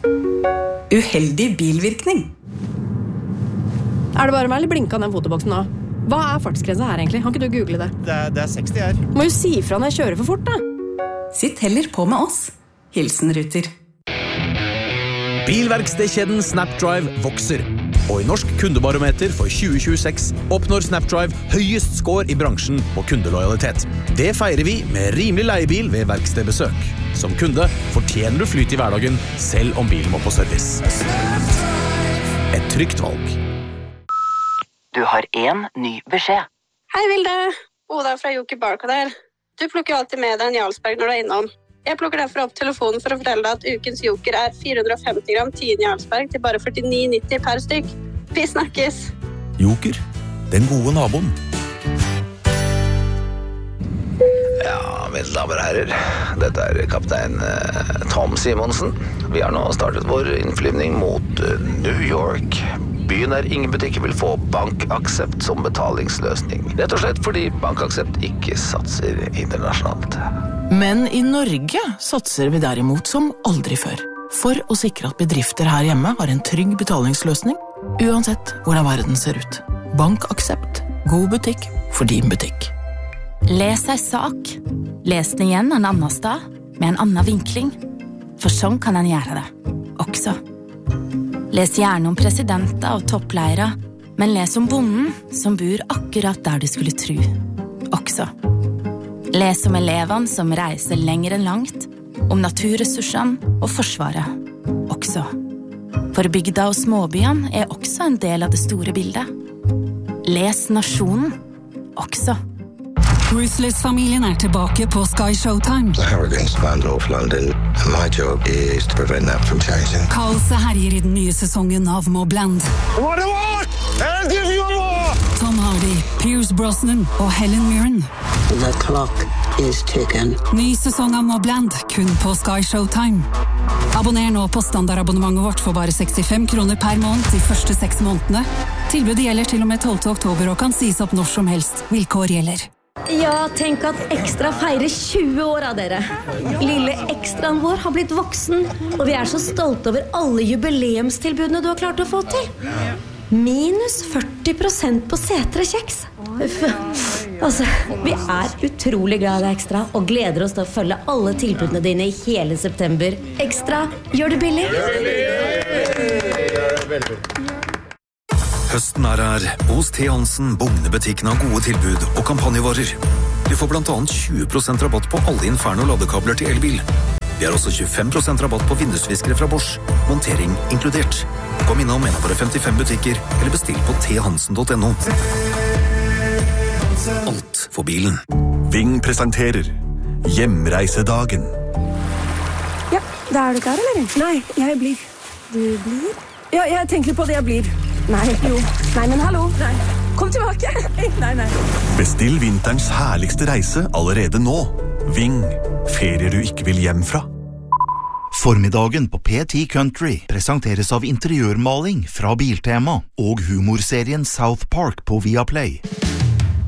Uheldig bilvirkning. Det bare meg, eller blinket den fotoboksen nå? Hva fartsgrensa her egentlig? Kan ikke du google det? Det 60 her. Må jo si fra når jeg kjører for fort, da. Sitt heller på med oss. Hilsen Ruter. Bilverkstedkjeden Snapdrive vokser. Og i Norsk kundebarometer for 2026 oppnår Snapdrive høyest score i bransjen på kundelojalitet. Det feirer vi med rimelig leiebil ved verkstedbesøk. Som kunde fortjener du flyt i hverdagen, selv om bilen må på service. Et trygt valg. Du har en ny beskjed. Hei Vilde, Oda fra Joker Barcode her. Du plukker jo alltid med deg en Jarlsberg når du innom. Jeg plukker derfor opp telefonen for å fortelle deg at ukens Joker 450 gram 10 Jarlsberg til bare 49,90 per stykk. Vi snakkes! Joker, den gode naboen. Ja, mine damer og herrer, dette kaptein Tom Simonsen. Vi har nå startet vår innflyvning mot New York. Byen ingen butikker vil få BankAksept som betalingsløsning. Rett og slett fordi BankAksept ikke satser internasjonalt. Men i Norge satser vi derimot som aldri før. For å sikre at bedrifter her hjemme har en trygg betalingsløsning, uansett hvordan verden ser ut. BankAksept. God butikk for din butikk. Les ei sak. Les den igjen en annen sted, med en annen vinkling. For sånn kan en gjøre det, også. Les gjerne om presidenter og toppleiere, men les om bonden som bor akkurat der du skulle tro, også. Les om elevene som reiser lenger enn langt, om naturressursene og forsvaret, også. For bygda og småbyene også en del av det store bildet. Les nasjonen, også. Ruthless-familien tilbake på Sky Showtime. The Harrogans land North London, and my job is to prevent that from changing. Kaoset herjer i den nye sesongen av Mobland. What do you want? I'll give you more! Tom Hardy, Pierce Brosnan og Helen Mirren. The clock is ticking. Ny sesong av Mobland, kun på Sky Showtime. Abonner nå på standardabonnementet vårt for bare 65 kroner per måned de første 6 månedene. Tilbudet gjelder til og med 12. oktober og kan sies opp når som helst. Vilkår gjelder. Ja, tenk at Ekstra feirer 20 år av dere. Lille Ekstraen vår har blitt voksen, og vi så stolte over alle jubileumstilbudene du har klart å få til. Minus 40% på setre kjeks. Altså, vi utrolig glad i Ekstra, og gleder oss til å følge alle tilbudene dine i hele september. Ekstra, gjør det billig. Høsten her. Hos T. Hansen, Bugnebutikken har gode tilbud og kampanjevarer. Du får blant annet 20% rabatt på alle Inferno-ladekabler til elbil. Vi har også 25% rabatt på vindusviskere fra Bosch. Montering inkludert. Kom innom en av våre 55 butikker, eller bestill på thansen.no. Alt for bilen. Ving presenterer Hjemreisedagen. Ja, da du klar, eller? Nei, jeg blir. Du blir? Ja, jeg tenker på det jeg blir. Nei, jo. Nei, men hallo. Nei. Kom tilbake. Nei. Bestill vinterens herligste reise allerede nå. Ving. Ferier du ikke vil hjem fra. Formiddagen på PT Country presenteres av interiørmaling fra Biltema og humorserien South Park på Viaplay.